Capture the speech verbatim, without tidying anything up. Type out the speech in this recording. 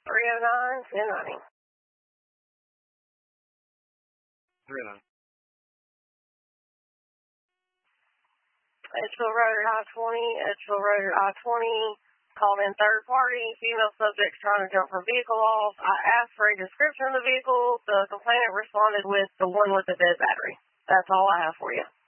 three oh nine, ten ninety. three oh nine. Edgefield Road at I twenty, Edgefield Road at I twenty, called in third party, female subject trying to jump from vehicle off. I asked for a description of the vehicle. The complainant responded with the one with the dead battery. That's all I have for you.